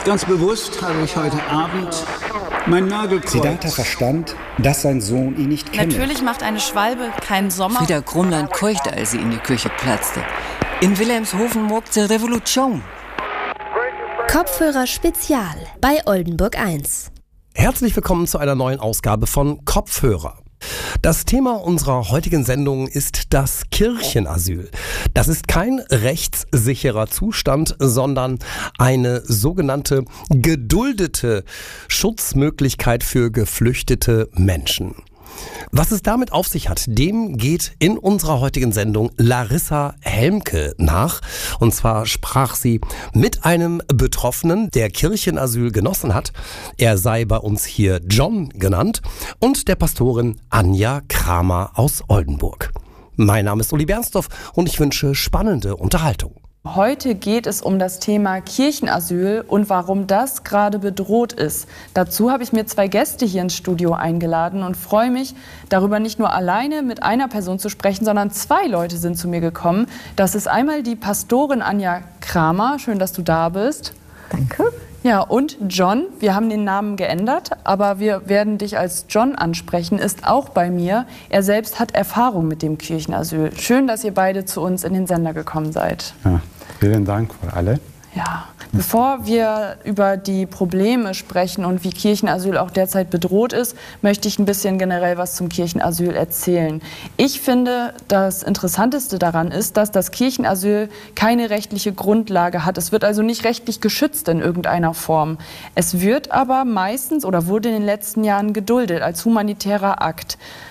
Ganz bewusst habe ich heute Abend mein Nagelkreuz. Siddhartha verstand, dass sein Sohn ihn nicht kenne. Natürlich macht eine Schwalbe keinen Sommer. Frieda Krumland keuchte, als sie in die Küche platzte. In Wilhelmshofen murkte Revolution. Kopfhörer Spezial bei Oldenburg 1. Herzlich willkommen zu einer neuen Ausgabe von Kopfhörer. Das Thema unserer heutigen Sendung ist das Kirchenasyl. Das ist kein rechtssicherer Zustand, sondern eine sogenannte geduldete Schutzmöglichkeit für geflüchtete Menschen. Was es damit auf sich hat, dem geht in unserer heutigen Sendung Larissa Helmke nach. Und zwar sprach sie mit einem Betroffenen, der Kirchenasyl genossen hat. Er sei bei uns hier John genannt, und der Pastorin Anja Kramer aus Oldenburg. Mein Name ist Uli Bernsdorf und ich wünsche spannende Unterhaltung. Heute geht es um das Thema Kirchenasyl und warum das gerade bedroht ist. Dazu habe ich mir 2 Gäste hier ins Studio eingeladen und freue mich, darüber nicht nur alleine mit einer Person zu sprechen, sondern 2 Leute sind zu mir gekommen. Das ist einmal die Pastorin Anja Kramer. Schön, dass du da bist. Danke. Ja, und John, wir haben den Namen geändert, aber wir werden dich als John ansprechen, ist auch bei mir. Er selbst hat Erfahrung mit dem Kirchenasyl. Schön, dass ihr beide zu uns in den Sender gekommen seid. Ja, vielen Dank für alle. Ja, bevor wir über die Probleme sprechen und wie Kirchenasyl auch derzeit bedroht ist, möchte ich ein bisschen generell was zum Kirchenasyl erzählen. Ich finde, das Interessanteste daran ist, dass das Kirchenasyl keine rechtliche Grundlage hat. Es wird also nicht rechtlich geschützt in irgendeiner Form. Es wird aber meistens oder wurde in den letzten Jahren geduldet als humanitärer Akt.